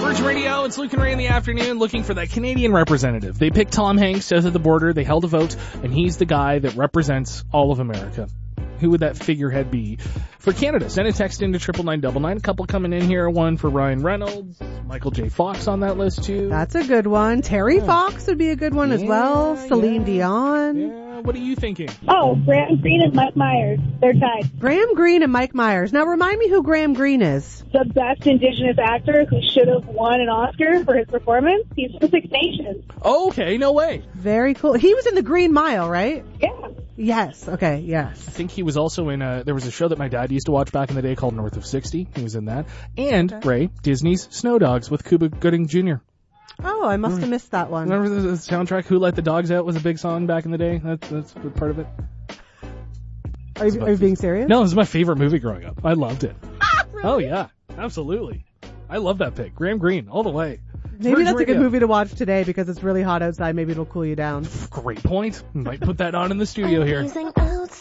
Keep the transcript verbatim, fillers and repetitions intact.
Virgin Radio, it's Luke and Ray in the afternoon looking for that Canadian representative. They picked Tom Hanks south of the border, they held a vote, and he's the guy that represents all of America. Who would that figurehead be for Canada? Send a text into triple nine double nine. A couple coming in here. One for Ryan Reynolds, Michael J. Fox on that list too. That's a good one. Terry yeah. Fox would be a good one yeah, as well. Celine yeah. Dion. Yeah. What are you thinking? Oh, Graham Greene and Mike Myers. They're tied. Graham Greene and Mike Myers. Now remind me who Graham Greene is. The best Indigenous actor who should have won an Oscar for his performance. He's from Six Nations. Oh, okay, no way. Very cool. He was in The Green Mile, right? Yeah. Yes. Okay. Yes. I think he was also in a, there was a show that my dad used to watch back in the day called North of sixty. He was in that. And, okay. Ray, Disney's Snow Dogs with Cuba Gooding Junior Oh, I must have missed that one. Remember the, the soundtrack, Who Let the Dogs Out was a big song back in the day? That's, that's part of it. Are you, are you being serious? No, it was my favorite movie growing up. I loved it. Ah, really? Oh, yeah. Absolutely. I love that pick. Graham Greene, all the way. Maybe that's a good movie to watch today because it's really hot outside. Maybe it'll cool you down. Great point. Might put that on in the studio here.